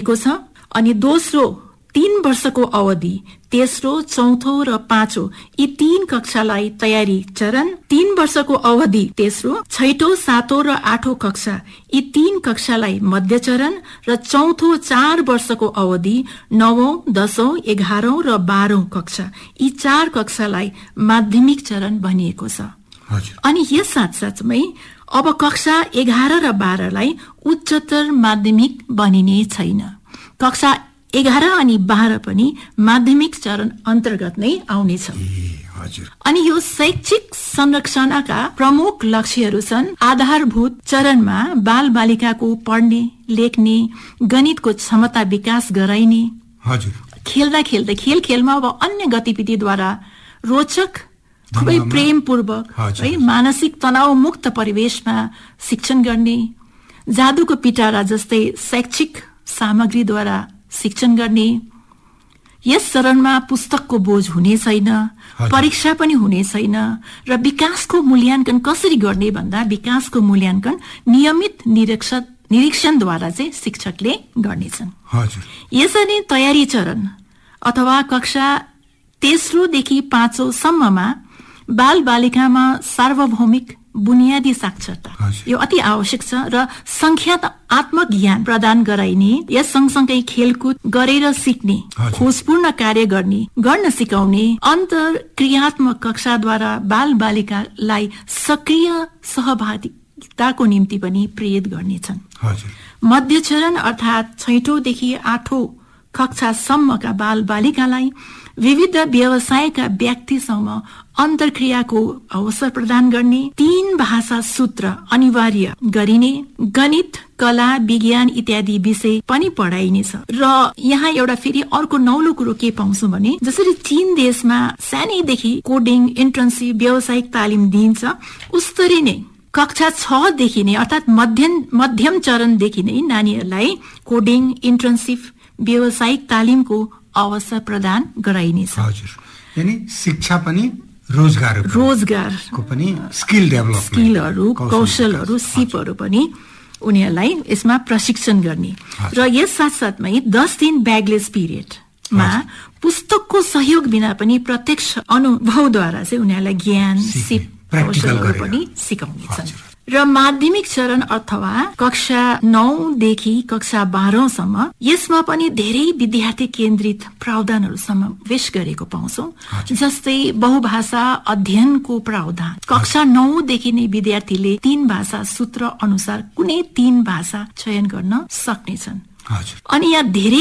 भनिएको छ। अनि दोस्रो 3 वर्षको अवधि, तेस्रो, चौथो र पाँचौं यी 3 कक्षालाई तयारी चरण, 3 वर्षको अवधि तेस्रो, छैटौं, सातौं र आठौं कक्षा यी 3 कक्षालाई मध्य चरण र चौथो 4 वर्षको अवधि 9औं, 10औं, 11औं र 12औं कक्षा यी 4 कक्षालाई माध्यमिक चरण भनिएको छ। अनि यस साथसाथमै अब कक्षा 11 र 12 लाई उच्चतर माध्यमिक बनिने छैन। कक्षा 11 अनि 12 पनि माध्यमिक चरण अन्तर्गत नै आउनेछ। अनि यो शैक्षिक संरक्षणका प्रमुख लक्ष्यहरू छन् आधारभूत चरणमा बाल बालिकाको पढ्ने, लेख्ने, गणितको क्षमता विकास गराइने, खेल्दा खेल्दै खेलमा अब अन्य गतिविधिद्वारा रोचक, खुबै प्रेमपूर्वक है मानसिक तनाव मुक्त परिवेशमा शिक्षण गर्ने, जादुको पिटारा जस्तै शैक्षिक सामग्रीद्वारा शिक्षण गर्ने। यस चरणमा पुस्तकको बोझ हुने छैन, परीक्षा पनि हुने छैन र विकासको मूल्याङ्कन कसरी गर्ने भन्दा विकासको मूल्याङ्कन नियमित निरीक्षणद्वारा चाहिँ शिक्षकले गर्नेछन्। यसरी तयारी चरण अथवा कक्षा तेस्रोदेखि 5औं सम्ममा बाल बालिकामा सार्वभौमिक बुनियादी साक्षरता यो अति आवश्यक छ र संख्यात्मक ज्ञान प्रदान गराइने, यस सँगसँगै खेलकुद गरेर सिक्ने, खोजपूर्ण कार्य गर्न सिकाउने, अन्तर्क्रियात्मक कक्षाद्वारा बाल बालिकालाई सक्रिय सहभागिताको निम्ति पनि प्रेरित गर्नेछन्। मध्य चरण अर्थात् 6औंदेखि 8औं कक्षासम्मका बाल बालिकालाई विविध व्यवसायका व्यक्तिसँग अन्तर्क्रियाको अवसर प्रदान गर्ने, 3 भाषा सूत्र अनिवार्य गरिने, गणित, कला, विज्ञान इत्यादि विषय पनि पढाइनेछ। र यहाँ एउटा फेरि अर्को नौलो कुरो के पाउँछौं भने जसरी चीन देशमा सानैदेखि कोडिङ, इन्टर्नशिप, व्यावसायिक तालिम दिइन्छ, उस्तरी नै कक्षा 6 देखि नै अर्थात् मध्यम चरणदेखि नै नानीहरूलाई कोडिङ, इन्टर्नशिप, व्यावसायिक तालिमको अवसर प्रदान गराइनेछ। यानी शिक्षा पनि रोजगारको पनि स्किलहरू, कौशलहरू, सिपहरू पनि उनीहरूलाई यसमा प्रशिक्षण गर्ने। र यस साथसाथमै 10 दिन ब्यागलेस पिरियडमा पुस्तकको सहयोग बिना पनि प्रत्यक्ष अनुभवद्वारा चाहिँ उनीहरूलाई ज्ञान, सिप, कौशलहरू पनि सिकाउनेछन्। र माध्यमिक चरण अथवा कक्षा 9 देखि कक्षा 12 सम्म यसमा पनि धेरै विद्यार्थी केन्द्रित प्रावधानहरू समावेश गरेको पाउँछौं। जस्तै बहुभाषा अध्ययनको प्रावधान, कक्षा 9 देखि नै विद्यार्थीले 3 भाषा सूत्र अनुसार कुनै 3 भाषा चयन गर्न सक्नेछन्। अनि यहाँ धेरै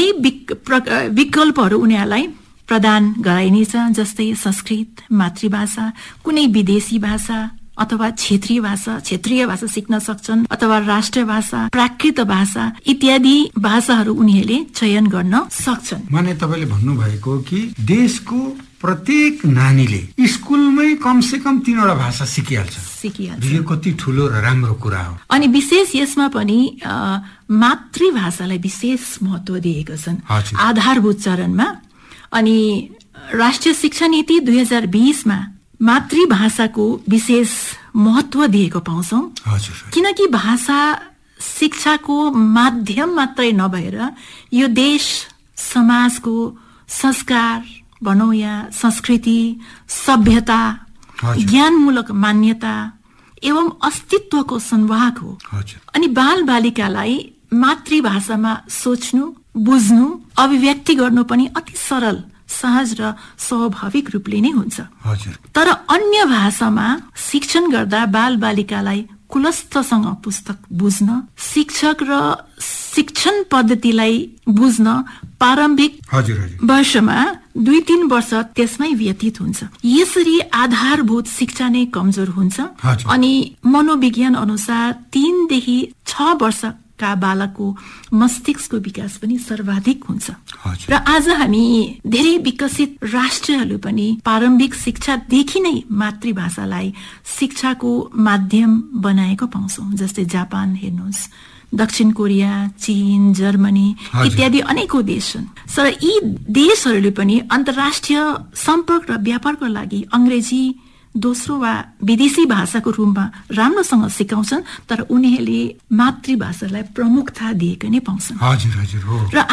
विकल्पहरू उनीहरूलाई प्रदान गराइनेछ, जस्तै संस्कृत, मातृभाषा, कुनै विदेशी भाषा अथवा क्षेत्रीय भाषा सिक्न सक्छन्, अथवा राष्ट्रिय भाषा, प्राकृत भाषा इत्यादि भाषाहरू उनीहरूले चयन गर्न सक्छन्। माने तपाईले भन्नुभएको कि देशको प्रत्येक नानीले स्कुलमै कम से कम 3वटा भाषा सिकिहाल्छ। यो कति ठूलो र राम्रो कुरा हो। अनि विशेष यसमा पनि मातृभाषालाई विशेष महत्व दिएका छन् आधारभूत चरणमा। अनि राष्ट्रिय शिक्षा नीति 2020 मा मातृभाषाको विशेष महत्व दिएको पाउँछौं, किनकि भाषा शिक्षाको माध्यम मात्रै नभएर यो देश समाजको संस्कार भनौं या संस्कृति, सभ्यता, ज्ञानमूलक मान्यता एवं अस्तित्वको संवाहक हो। अनि बाल बालिकालाई मातृभाषामा सोच्नु, बुझ्नु, अभिव्यक्ति गर्नु पनि अति सरल, सहज र स्वाभाविक रूपले नै हुन्छ। तर अन्य भाषामा शिक्षण गर्दा बाल बालिकालाई कुलस्थसँग पुस्तक बुझ्न, शिक्षक र शिक्षण पद्धतिलाई बुझ्न प्रारम्भिक वर्षमा 2-3 वर्ष त्यसमै व्यतीत हुन्छ। यसरी आधारभूत शिक्षा नै कमजोर हुन्छ। अनि मनोविज्ञान अनुसार 3 देखि 6 वर्ष का बालकको मस्तिष्कको विकास पनि सर्वाधिक हुन्छ। र आज हामी धेरै विकसित राष्ट्रहरू पनि प्रारम्भिक शिक्षादेखि नै मातृभाषालाई शिक्षाको माध्यम बनाएको पाउँछौं। जस्तै जापान हेर्नुहोस्, दक्षिण कोरिया, चीन, जर्मनी इत्यादि अनेकौं देश छन्। तर यी देशहरूले पनि अन्तर्राष्ट्रिय सम्पर्क र व्यापारको लागि अंग्रेजी दोस्रो वा विदेशी भाषाको रूपमा राम्रोसँग सिकाउँछन्, तर उनीहरूले मातृभाषालाई प्रमुखता दिएको नै पाउँछन्। हजुर हो। र